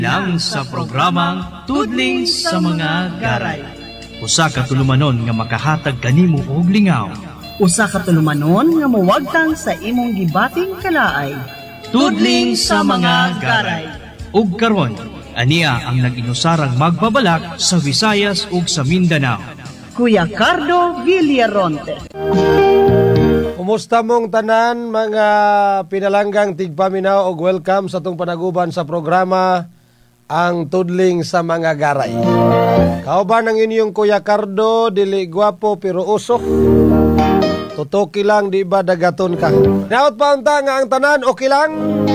lang sa programang Tudling sa mga garay. Usa ka tulumanon nga makahatag kanimo og lingaw. Usa ka tulumanon nga muwagtang sa imong gibating kalaay. Tudling sa mga garay. Ug karon, ania ang nag-inusarang magbabalak sa Visayas ug sa Mindanao. Kuya Cardo Villaronte. Kumusta mong tanan mga pinalanggang tigpaminaw og welcome sa tong panaguban sa programa Ang Tudling sa mga Garay. Kauban ang inyong Kuya Cardo, dili gwapo pero usok. Tutoki lang, di ba dagaton ka? Naot pa unta nga ang tanan, okay lang?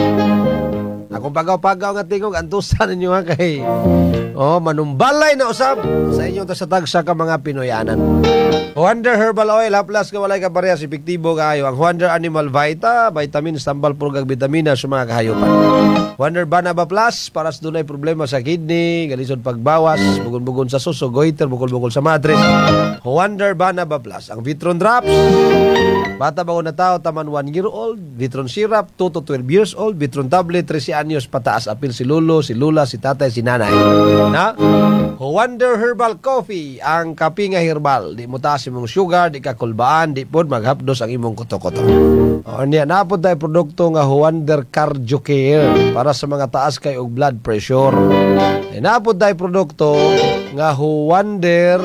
Ako pagaw-pagaw nga tingog, antusan ninyo ha kay manumbalay na usab sa inyong tasatagsa ka mga Pinoyanan. Wonder Herbal Oil, haplas ka walay ka parehas, epektibo kaayo. Ang Wonder Animal Vita, vitamins, tambal, purgag, vitamina sa mga kahayopan. Wonder Banaba Plus, para sa dunay problema sa kidney, galisod pagbawas, bugon-bugon sa suso, goiter, bukol-bukol sa matres. Wonder Banaba Plus. Ang Vitron Drops, bata bago na tao, taman 1 year old. Vitron Syrup, 2 to 12 years old. Vitron Tablet, 13 anyos pataas. Apil si lolo, si lula, si tatay, si nanay. Na? Wonder Herbal Coffee, ang kape nga herbal. Di mo taas imong sugar, di ka kulbaan, di pod maghapdos ang imong koto-koto. Niya, napod tayo produkto nga Wonder Cardio Care para sa mga taas kay og blood pressure. Napod tayo produkto nga Wonder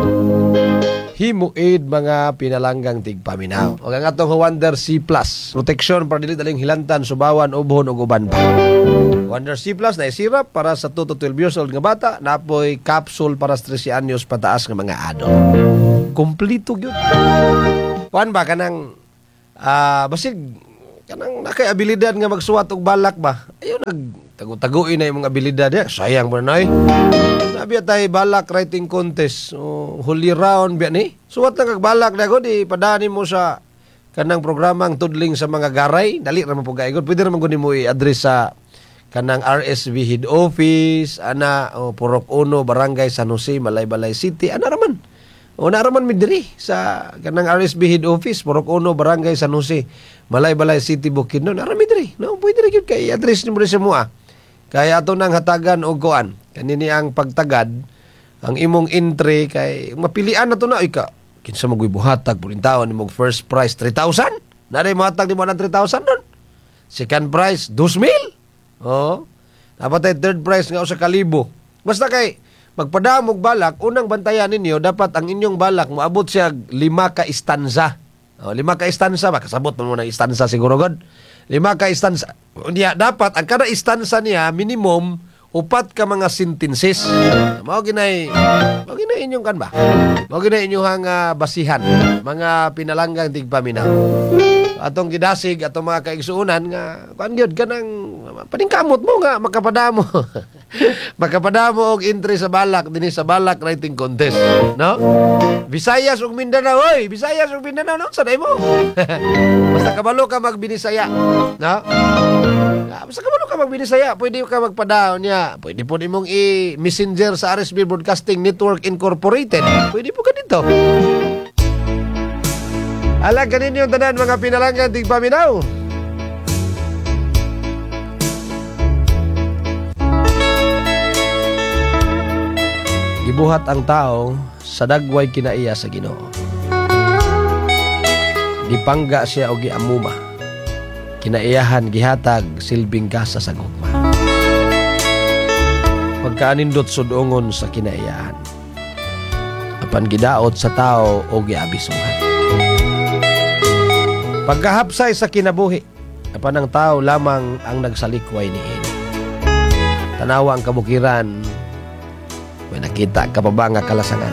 Himo-Aid mga pinalanggang tigpaminaw. O ang atong Wonder C+, protection para dili daling hilantan, subawan, ubhon ug uban pa. Wonder C+, na syrup para sa 2 to 12 years old nga bata, napoy capsule para sa 13 anyos pataas nga mga adult. Kumplito gyud. Kuan ba kanang basig kanang nakay abilidad nga magsuwat og balak ba? Ayo nagtago-taguin na imong abilidad ya. Sayang mo na Nabi tay balak writing contest. Holy round biya ni. Suwat lang kag balak dago di padani mo sa kanang programang Tudling sa mga Garay. Dali ra man pud gaigod. Pwede ra man gud nimo i-address sa kanang RSV Head Office, Purok 1, Barangay San Jose, Malaybalay City, raman. Naraman mi diri sa kanang RSV Head Office, Purok 1, Barangay San Jose, Malaybalay City, Bukidnon. Narami diri. No, pwede ra gyud kay address nimo sa mua. Kaya ato nang hatagan og kuan. Kanini ang pagtagad, ang imong entry kay mapilian na to na ika. Kinsa mo gyud buhatag pulin taon imong first prize 3,000. Naray mohatag nimo ng 3,000 don. Second prize 2,000. Dapat ay third prize nga 1,000. Basta kay magpadamog balak, unang bantayan ninyo, dapat ang inyong balak moabot siya 5 ka istanza. 5 ka istanza ba? Kasabot mo ng istanza siguro god. 5 ka istanza. Dapat ang kada istanza niya minimum 4 ka mga sentences. Mao ginay inyong kan ba? Mao ginay inyong basihan, mga pinalanggang tigpaminaw. Atong gidasig atong mga kaigsuunan nga kuan gyud kanang paningkamot mo nga makapadamo. Makapadamo og entry sa balak dinhi sa balak writing contest, no? Visayas ug Mindanao, oy, Visayas ug Mindanao, no? Sanay mo. Basta kabalo ka magbinisaya, no? Basta kabalo ka magbinisaya, pwede ka magpadaon niya. Pwede po nimong i-messenger sa RSB Broadcasting Network Incorporated. Pwede po ka dito. Alam kanin yung tanan mga pinalanggan tigpaminaw. Gibuhat ang tao sa dagway kinaiya sa Ginoo. Gipangga siya o giamuma. Kinaiyahan gihatag silbing kasa sa gugma. Pagkaanindot sudongon sa kinaiyahan. Apan gidaot sa tao o giabisuhan. Pagkahapsay sa kinabuhi, apan ang tao lamang ang nagsalikway niini. Tanawa ang kabukiran, may nakita ka pa ba nga kalasangan?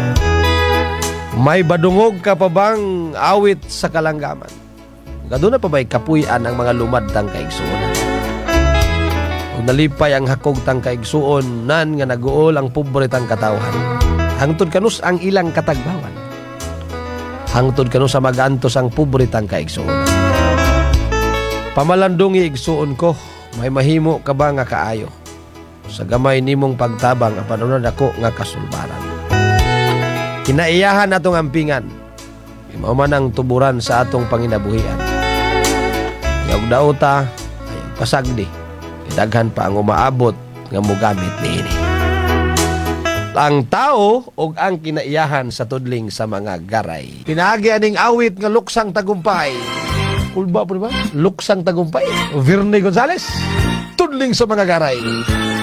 May badungog ka pa bang awit sa kalanggaman? Gaduna pa ba'y kapuyan ang mga lumadtang kaigsuonan? Kung nalipay ang hakog tang kaigsuon, nan nga naguol ang pobretang katawhan. Hangtod kanus ang ilang katagbawan. Hangtod kanu sa magantos ang pobretang kaigsuonan. Pamalandungi igsuon ko, may mahimo ka ba nga kaayo? Sa gamay nimong pagtabang apan unod ako nga kasulbaran. Kinaiyahan atong ampingan. Mao man ang tuburan sa atong panginabuhian. Yaog dauta, ay pasagdi. Daghan pa ang umaabot nga mogamit niini. Ang tao ug ang kinaiyahan sa tudling sa mga garay. Pinagi aning awit nga luksang tagumpay. Ulba po ba? Luksang tagumpay. Virne Gonzales, tudling sa mga garay.